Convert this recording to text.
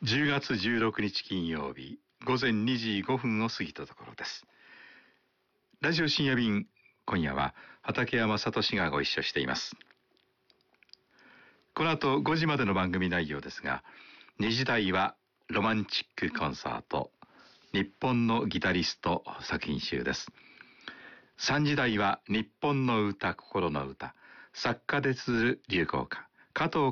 10月16日金曜日午前2時5分を過ぎたところです。ラジオ深夜便、今夜は畠山聡がご一緒しています。この後5時までの番組内容ですが、2時台はロマンチックコンサート、日本のギタリスト作品集です。3時台は日本の歌、心の歌、作家で綴る流行歌、加藤